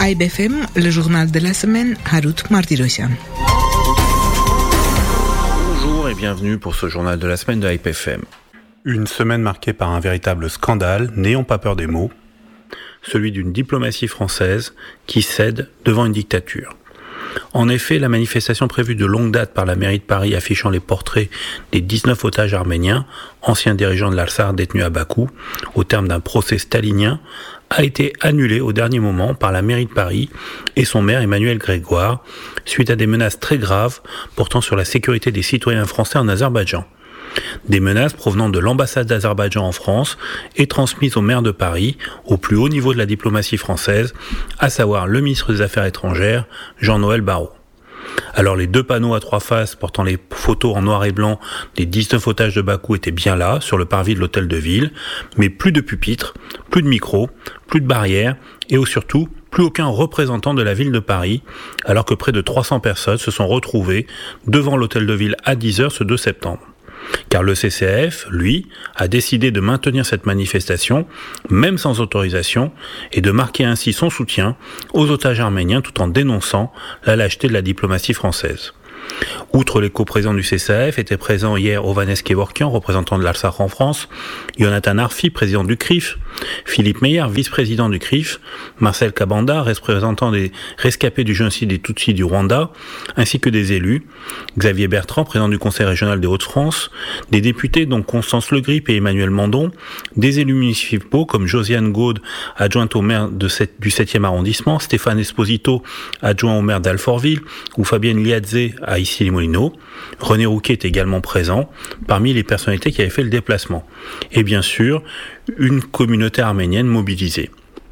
AIBFM, le journal de la semaine, Harout Martirosyan. Bonjour et bienvenue pour ce journal de la semaine de AIBFM. Une semaine marquée par un véritable scandale, n'ayons pas peur des mots, celui d'une diplomatie française qui cède devant une dictature. En effet, la manifestation prévue de longue date par la mairie de Paris affichant les portraits des 19 otages arméniens, anciens dirigeants de l'Artsakh détenus à Bakou, au terme d'un procès stalinien, a été annulée au dernier moment par la mairie de Paris et son maire Emmanuel Grégoire, suite à des menaces très graves portant sur la sécurité des citoyens français en Azerbaïdjan. Des menaces provenant de l'ambassade d'Azerbaïdjan en France et transmises au maire de Paris, au plus haut niveau de la diplomatie française, à savoir le ministre des Affaires étrangères, Jean-Noël Barrot. Alors les deux panneaux à trois faces portant les photos en noir et blanc des 19 otages de Bakou étaient bien là, sur le parvis de l'hôtel de ville, mais plus de pupitres, plus de micros, plus de barrières et surtout plus aucun représentant de la ville de Paris, alors que près de 300 personnes se sont retrouvées devant l'hôtel de ville à 10h ce 2 septembre. Car le CCAF, lui, a décidé de maintenir cette manifestation, même sans autorisation, et de marquer ainsi son soutien aux otages arméniens tout en dénonçant la lâcheté de la diplomatie française. Outre les coprésidents du CCAF, étaient présents hier Ovanes Kevorkian, représentant de l'Artsakh en France, Jonathan Arfi, président du CRIF, Philippe Meyer, vice-président du CRIF, Marcel Kabanda, représentant des rescapés du génocide des Tutsis du Rwanda, ainsi que des élus, Xavier Bertrand, président du Conseil régional des Hauts-de-France, des députés dont Constance Le Grip et Emmanuel Mandon, des élus municipaux comme Josiane Gaude, adjointe au maire du 7e arrondissement, Stéphane Esposito, adjoint au maire d'Alfortville, ou Fabienne Liadze à Issy-les-Moulineaux. René Rouquet est également présent parmi les personnalités qui avaient fait le déplacement. Et bien sûr, une communauté arménienne mobilisée.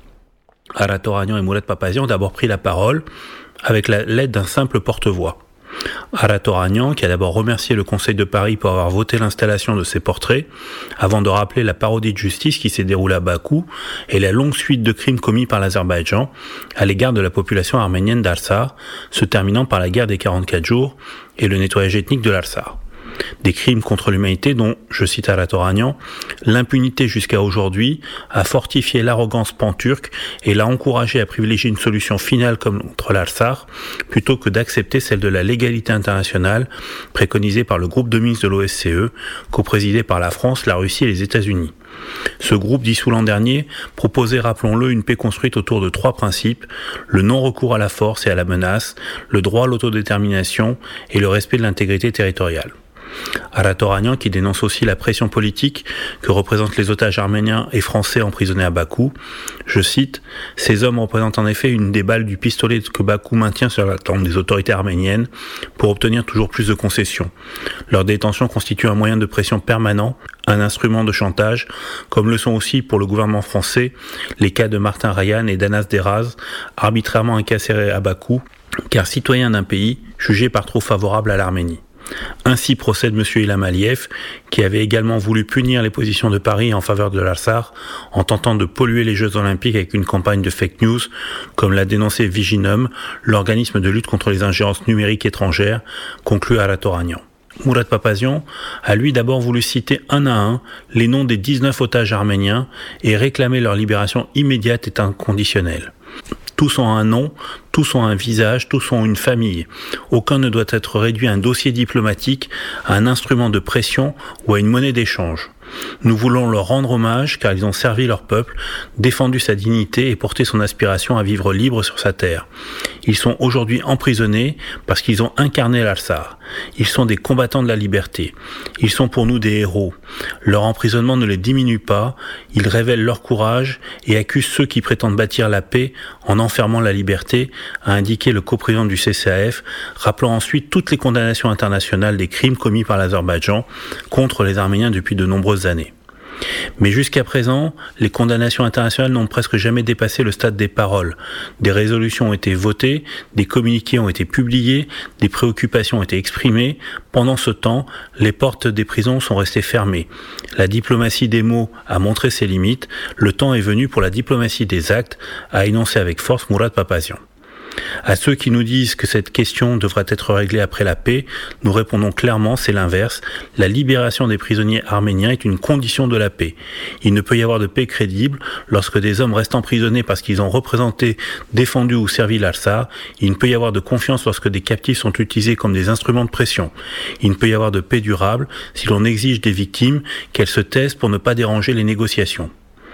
Arat Oranian et Mourad Papazian ont d'abord pris la parole avec l'aide d'un simple porte-voix. Arat Oranian, qui a d'abord remercié le Conseil de Paris pour avoir voté l'installation de ces portraits, avant de rappeler la parodie de justice qui s'est déroulée à Bakou et la longue suite de crimes commis par l'Azerbaïdjan à l'égard de la population arménienne d'Artsakh, se terminant par la guerre des 44 jours et le nettoyage ethnique de l'Artsakh. Des crimes contre l'humanité dont, je cite Arat Oranian, l'impunité jusqu'à aujourd'hui a fortifié l'arrogance pan-turque et l'a encouragé à privilégier une solution finale contre l'Artsakh plutôt que d'accepter celle de la légalité internationale préconisée par le groupe de Minsk de l'OSCE, coprésidé par la France, la Russie et les États-Unis. Ce groupe, dissous l'an dernier, proposait, rappelons-le, une paix construite autour de trois principes: le non-recours à la force et à la menace, le droit à l'autodétermination et le respect de l'intégrité territoriale. Arat Oranian, qui dénonce aussi la pression politique que représentent les otages arméniens et français emprisonnés à Bakou, je cite, « Ces hommes représentent en effet une des balles du pistolet que Bakou maintient sur la tempe des autorités arméniennes pour obtenir toujours plus de concessions. Leur détention constitue un moyen de pression permanent, un instrument de chantage, comme le sont aussi pour le gouvernement français les cas de Martin Rayan et d'Anas Deraz, arbitrairement incarcérés à Bakou, car citoyens d'un pays jugé par trop favorable à l'Arménie. » Ainsi procède M. Ilham Aliyev, qui avait également voulu punir les positions de Paris en faveur de l'Artsakh en tentant de polluer les Jeux Olympiques avec une campagne de fake news, comme l'a dénoncé Viginum, l'organisme de lutte contre les ingérences numériques étrangères, conclut Arat Oranian. Mourad Papazian a lui d'abord voulu citer un à un les noms des 19 otages arméniens et réclamer leur libération immédiate et inconditionnelle. Tous ont un nom, tous ont un visage, tous ont une famille. Aucun ne doit être réduit à un dossier diplomatique, à un instrument de pression ou à une monnaie d'échange. Nous voulons leur rendre hommage car ils ont servi leur peuple, défendu sa dignité et porté son aspiration à vivre libre sur sa terre. Ils sont aujourd'hui emprisonnés parce qu'ils ont incarné l'Artsakh. Ils sont des combattants de la liberté. Ils sont pour nous des héros. Leur emprisonnement ne les diminue pas, ils révèlent leur courage et accusent ceux qui prétendent bâtir la paix en enfermant la liberté, a indiqué le coprésident du CCAF, rappelant ensuite toutes les condamnations internationales des crimes commis par l'Azerbaïdjan contre les Arméniens depuis de nombreuses années. Mais jusqu'à présent, les condamnations internationales n'ont presque jamais dépassé le stade des paroles. Des résolutions ont été votées, des communiqués ont été publiés, des préoccupations ont été exprimées. Pendant ce temps, les portes des prisons sont restées fermées. La diplomatie des mots a montré ses limites. Le temps est venu pour la diplomatie des actes, a énoncé avec force Mourad Papazian. À ceux qui nous disent que cette question devrait être réglée après la paix, nous répondons clairement, c'est l'inverse. La libération des prisonniers arméniens est une condition de la paix. Il ne peut y avoir de paix crédible lorsque des hommes restent emprisonnés parce qu'ils ont représenté, défendu ou servi l'Al-Sar. Il ne peut y avoir de confiance lorsque des captifs sont utilisés comme des instruments de pression. Il ne peut y avoir de paix durable si l'on exige des victimes qu'elles se taisent pour ne pas déranger les négociations.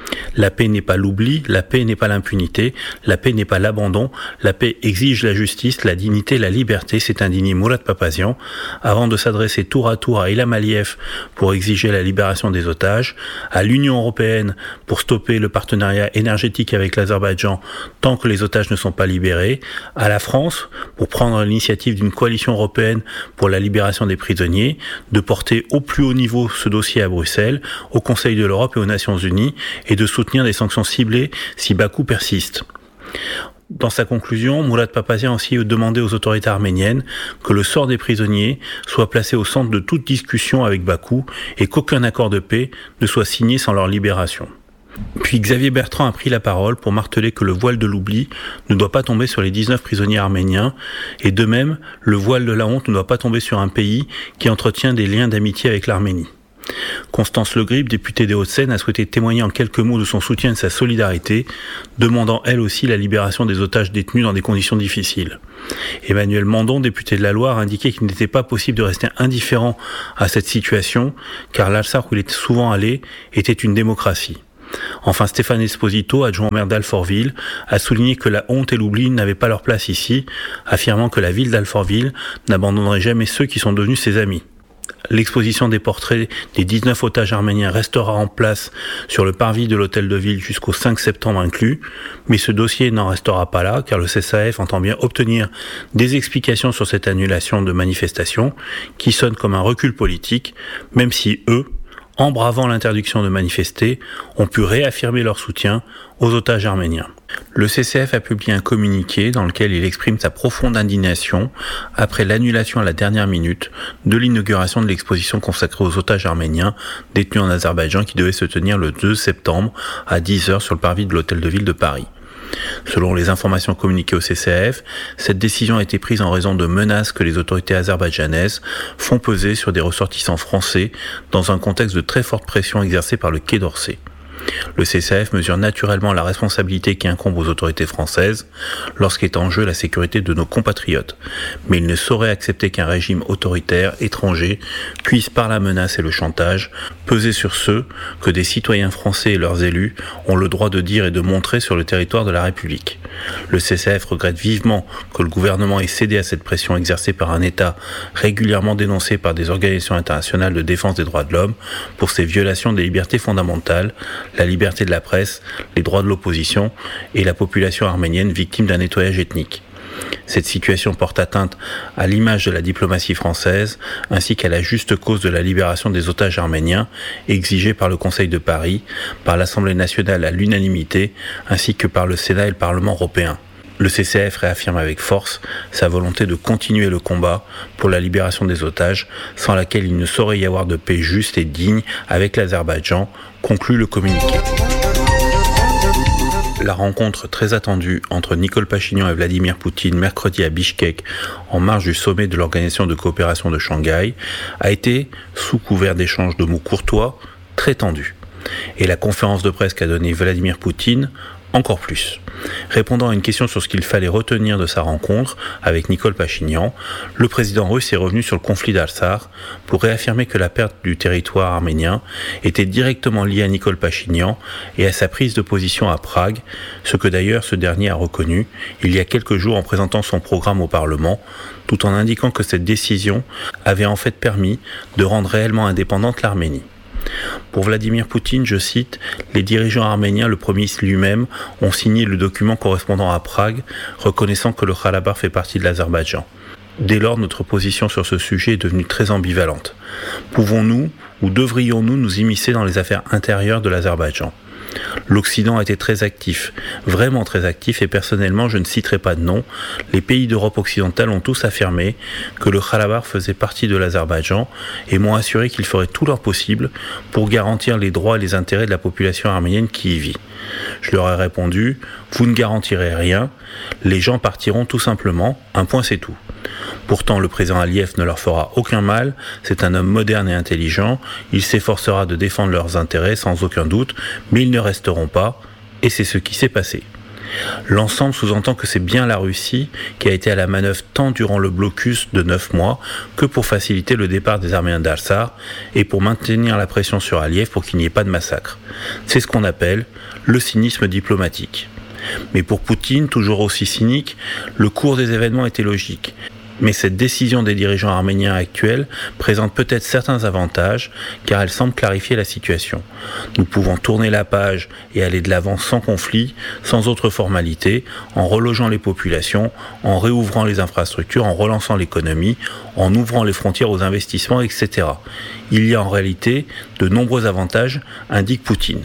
La paix n'est pas l'oubli, la paix n'est pas l'impunité, la paix n'est pas l'abandon, la paix exige la justice, la dignité, la liberté, s'est indigné Mourad Papazian, avant de s'adresser tour à tour à Ilham Aliyev pour exiger la libération des otages, à l'Union européenne pour stopper le partenariat énergétique avec l'Azerbaïdjan tant que les otages ne sont pas libérés, à la France pour prendre l'initiative d'une coalition européenne pour la libération des prisonniers, de porter au plus haut niveau ce dossier à Bruxelles, au Conseil de l'Europe et aux Nations Unies, et de soutenir des sanctions ciblées si Bakou persiste. Dans sa conclusion, Mourad Papazian a aussi demandé aux autorités arméniennes que le sort des prisonniers soit placé au centre de toute discussion avec Bakou et qu'aucun accord de paix ne soit signé sans leur libération. Puis Xavier Bertrand a pris la parole pour marteler que le voile de l'oubli ne doit pas tomber sur les 19 prisonniers arméniens, et de même, le voile de la honte ne doit pas tomber sur un pays qui entretient des liens d'amitié avec l'Arménie. Constance Le Grip, députée des Hauts-de-Seine, a souhaité témoigner en quelques mots de son soutien et de sa solidarité, demandant elle aussi la libération des otages détenus dans des conditions difficiles. Emmanuel Mandon, député de la Loire, a indiqué qu'il n'était pas possible de rester indifférent à cette situation, car l'Al-Sar, où il était souvent allé, était une démocratie. Enfin, Stéphane Esposito, adjoint au maire d'Alfortville, a souligné que la honte et l'oubli n'avaient pas leur place ici, affirmant que la ville d'Alfortville n'abandonnerait jamais ceux qui sont devenus ses amis. L'exposition des portraits des 19 otages arméniens restera en place sur le parvis de l'hôtel de ville jusqu'au 5 septembre inclus, mais ce dossier n'en restera pas là, car le CSAF entend bien obtenir des explications sur cette annulation de manifestation, qui sonne comme un recul politique, même si eux, en bravant l'interdiction de manifester, ont pu réaffirmer leur soutien aux otages arméniens. Le CCF a publié un communiqué dans lequel il exprime sa profonde indignation après l'annulation à la dernière minute de l'inauguration de l'exposition consacrée aux otages arméniens détenus en Azerbaïdjan qui devait se tenir le 2 septembre à 10h sur le parvis de l'hôtel de ville de Paris. Selon les informations communiquées au CCAF, cette décision a été prise en raison de menaces que les autorités azerbaïdjanaises font peser sur des ressortissants français dans un contexte de très forte pression exercée par le Quai d'Orsay. Le CCAF mesure naturellement la responsabilité qui incombe aux autorités françaises lorsqu'est en jeu la sécurité de nos compatriotes. Mais il ne saurait accepter qu'un régime autoritaire étranger puisse, par la menace et le chantage, peser sur ceux que des citoyens français et leurs élus ont le droit de dire et de montrer sur le territoire de la République. Le CCAF regrette vivement que le gouvernement ait cédé à cette pression exercée par un État régulièrement dénoncé par des organisations internationales de défense des droits de l'homme pour ses violations des libertés fondamentales, la liberté de la presse, les droits de l'opposition et la population arménienne victime d'un nettoyage ethnique. Cette situation porte atteinte à l'image de la diplomatie française ainsi qu'à la juste cause de la libération des otages arméniens exigée par le Conseil de Paris, par l'Assemblée nationale à l'unanimité ainsi que par le Sénat et le Parlement européen. Le CCAF réaffirme avec force sa volonté de continuer le combat pour la libération des otages, sans laquelle il ne saurait y avoir de paix juste et digne avec l'Azerbaïdjan, conclut le communiqué. La rencontre très attendue entre Nicole Pachinian et Vladimir Poutine mercredi à Bichkek, en marge du sommet de l'Organisation de coopération de Shanghai, a été, sous couvert d'échanges de mots courtois, très tendue. Et la conférence de presse qu'a donnée Vladimir Poutine, encore plus. Répondant à une question sur ce qu'il fallait retenir de sa rencontre avec Nicole Pachinian, le président russe est revenu sur le conflit d'Al-Sar pour réaffirmer que la perte du territoire arménien était directement liée à Nicole Pachinian et à sa prise de position à Prague, ce que d'ailleurs ce dernier a reconnu il y a quelques jours en présentant son programme au Parlement, tout en indiquant que cette décision avait en fait permis de rendre réellement indépendante l'Arménie. Pour Vladimir Poutine, je cite, « Les dirigeants arméniens, le premier ministre lui-même, ont signé le document correspondant à Prague, reconnaissant que le Karabakh fait partie de l'Azerbaïdjan. Dès lors, notre position sur ce sujet est devenue très ambivalente. Pouvons-nous ou devrions-nous nous immiscer dans les affaires intérieures de l'Azerbaïdjan ? L'Occident a été très actif, vraiment très actif, et personnellement, je ne citerai pas de nom. Les pays d'Europe occidentale ont tous affirmé que le Karabakh faisait partie de l'Azerbaïdjan et m'ont assuré qu'ils feraient tout leur possible pour garantir les droits et les intérêts de la population arménienne qui y vit. Je leur ai répondu, vous ne garantirez rien, les gens partiront tout simplement, un point c'est tout. Pourtant, le président Aliyev ne leur fera aucun mal, c'est un homme moderne et intelligent, il s'efforcera de défendre leurs intérêts sans aucun doute, mais ils ne resteront pas, et c'est ce qui s'est passé. L'ensemble sous-entend que c'est bien la Russie qui a été à la manœuvre tant durant le blocus de 9 mois que pour faciliter le départ des Arméniens d'Artsakh et pour maintenir la pression sur Aliyev pour qu'il n'y ait pas de massacre. C'est ce qu'on appelle le cynisme diplomatique. Mais pour Poutine, toujours aussi cynique, le cours des événements était logique. Mais cette décision des dirigeants arméniens actuels présente peut-être certains avantages, car elle semble clarifier la situation. Nous pouvons tourner la page et aller de l'avant sans conflit, sans autre formalité, en relogeant les populations, en réouvrant les infrastructures, en relançant l'économie, en ouvrant les frontières aux investissements, etc. Il y a en réalité de nombreux avantages, indique Poutine.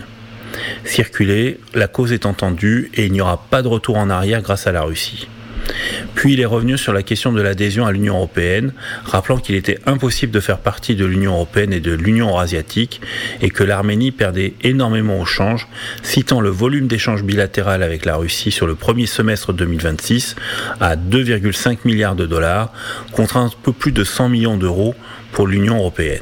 Circuler, la cause est entendue et il n'y aura pas de retour en arrière grâce à la Russie. Puis il est revenu sur la question de l'adhésion à l'Union européenne, rappelant qu'il était impossible de faire partie de l'Union européenne et de l'Union eurasiatique et que l'Arménie perdait énormément au change, citant le volume d'échanges bilatéral avec la Russie sur le premier semestre 2026 à 2,5 milliards de dollars, contre un peu plus de 100 millions d'euros pour l'Union européenne.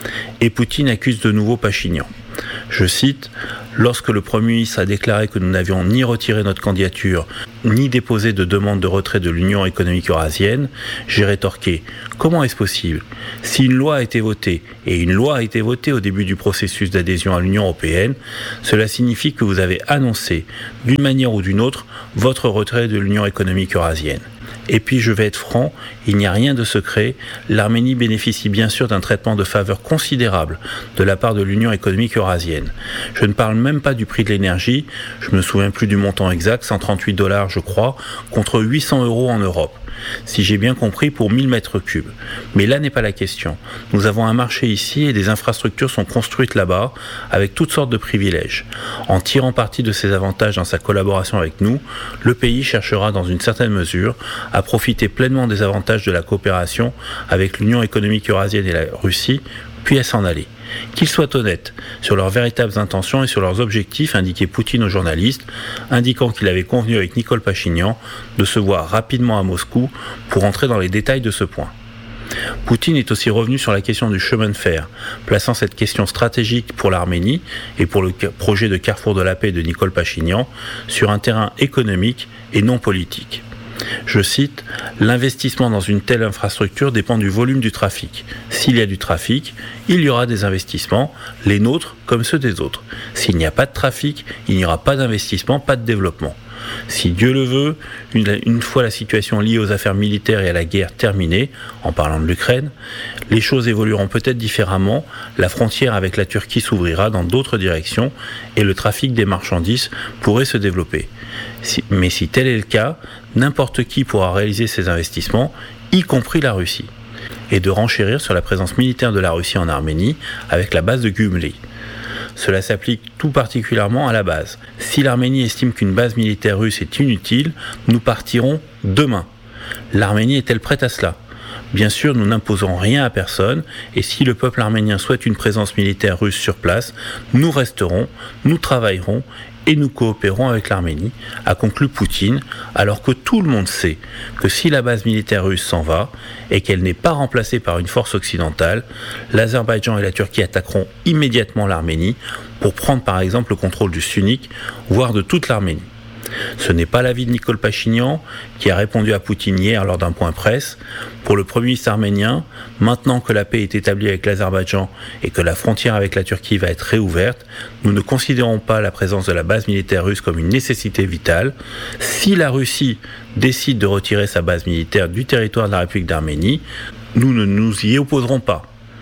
Et Poutine accuse de nouveau Pachinian. Je cite, « Lorsque le Premier ministre a déclaré que nous n'avions ni retiré notre candidature, ni déposé de demande de retrait de l'Union économique eurasienne, j'ai rétorqué « Comment est-ce possible ? Si une loi a été votée, et une loi a été votée au début du processus d'adhésion à l'Union européenne, cela signifie que vous avez annoncé, d'une manière ou d'une autre, votre retrait de l'Union économique eurasienne. » Et puis je vais être franc, il n'y a rien de secret, l'Arménie bénéficie bien sûr d'un traitement de faveur considérable de la part de l'Union économique eurasienne. Je ne parle même pas du prix de l'énergie, je me souviens plus du montant exact, 138 $ je crois, contre 800 € en Europe. Si j'ai bien compris, pour 1000 mètres cubes. Mais là n'est pas la question. Nous avons un marché ici et des infrastructures sont construites là-bas avec toutes sortes de privilèges. En tirant parti de ces avantages dans sa collaboration avec nous, le pays cherchera dans une certaine mesure à profiter pleinement des avantages de la coopération avec l'Union économique eurasienne et la Russie, puis à s'en aller. Qu'ils soient honnêtes sur leurs véritables intentions et sur leurs objectifs, indiquait Poutine aux journalistes, indiquant qu'il avait convenu avec Nicole Pachinian de se voir rapidement à Moscou pour entrer dans les détails de ce point. Poutine est aussi revenu sur la question du chemin de fer, plaçant cette question stratégique pour l'Arménie et pour le projet de Carrefour de la paix de Nicole Pachinian sur un terrain économique et non politique. Je cite, « L'investissement dans une telle infrastructure dépend du volume du trafic. S'il y a du trafic, il y aura des investissements, les nôtres comme ceux des autres. S'il n'y a pas de trafic, il n'y aura pas d'investissement, pas de développement. Si Dieu le veut, une fois la situation liée aux affaires militaires et à la guerre terminée, en parlant de l'Ukraine, les choses évolueront peut-être différemment, la frontière avec la Turquie s'ouvrira dans d'autres directions et le trafic des marchandises pourrait se développer. Mais si tel est le cas, n'importe qui pourra réaliser ces investissements, y compris la Russie, et de renchérir sur la présence militaire de la Russie en Arménie avec la base de Gümrü. Cela s'applique tout particulièrement à la base. Si l'Arménie estime qu'une base militaire russe est inutile, nous partirons demain. L'Arménie est-elle prête à cela ? Bien sûr, nous n'imposons rien à personne, et si le peuple arménien souhaite une présence militaire russe sur place, nous resterons, nous travaillerons, et nous coopérons avec l'Arménie, a conclu Poutine, alors que tout le monde sait que si la base militaire russe s'en va et qu'elle n'est pas remplacée par une force occidentale, l'Azerbaïdjan et la Turquie attaqueront immédiatement l'Arménie pour prendre par exemple le contrôle du Syunik, voire de toute l'Arménie. Ce n'est pas l'avis de Nicole Pachinian, qui a répondu à Poutine hier lors d'un point presse. Pour le Premier ministre arménien, maintenant que la paix est établie avec l'Azerbaïdjan et que la frontière avec la Turquie va être réouverte, nous ne considérons pas la présence de la base militaire russe comme une nécessité vitale. Si la Russie décide de retirer sa base militaire du territoire de la République d'Arménie, nous ne nous y opposerons pas.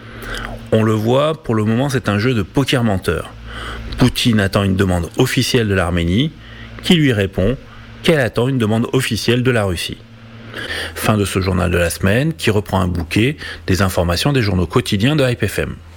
On le voit, pour le moment c'est un jeu de poker menteur. Poutine attend une demande officielle de l'Arménie, qui lui répond qu'elle attend une demande officielle de la Russie. Fin de ce journal de la semaine qui reprend un bouquet des informations des journaux quotidiens de Hype FM.